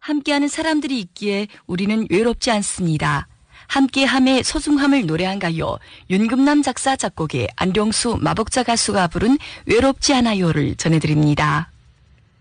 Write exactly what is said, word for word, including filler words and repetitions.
함께하는 사람들이 있기에 우리는 외롭지 않습니다. 함께함의 소중함을 노래한 가요. 윤금남 작사 작곡의 안룡수 마복자 가수가 부른 외롭지 않아요를 전해드립니다.